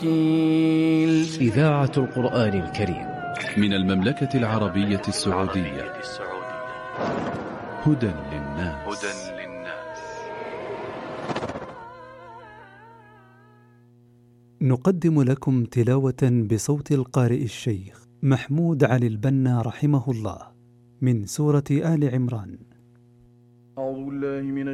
إذاعة القرآن الكريم من المملكة العربية السعودية. هدى للناس. نقدم لكم تلاوة بصوت القارئ الشيخ محمود علي البنا رحمه الله من سورة آل عمران. أعوذ بالله من